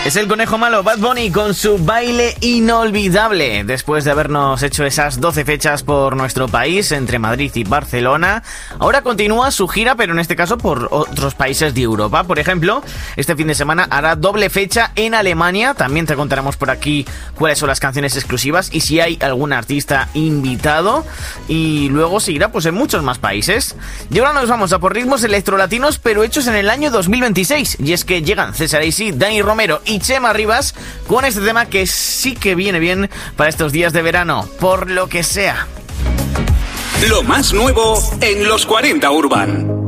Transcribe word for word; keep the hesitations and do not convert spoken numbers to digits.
Es el conejo malo Bad Bunny con su baile inolvidable. Después de habernos hecho esas doce fechas por nuestro país, entre Madrid y Barcelona, ahora continúa su gira, pero en este caso por otros países de Europa. Por ejemplo, este fin de semana hará doble fecha en Alemania. También te contaremos por aquí cuáles son las canciones exclusivas y si hay algún artista invitado. Y luego seguirá pues en muchos más países. Y ahora nos vamos a por ritmos electrolatinos, pero hechos en el año dos mil veintiséis. Y es que llegan César Aisy, Dani Romero y Chema Rivas con este tema que sí que viene bien para estos días de verano, por lo que sea. Lo más nuevo en los cuarenta Urban.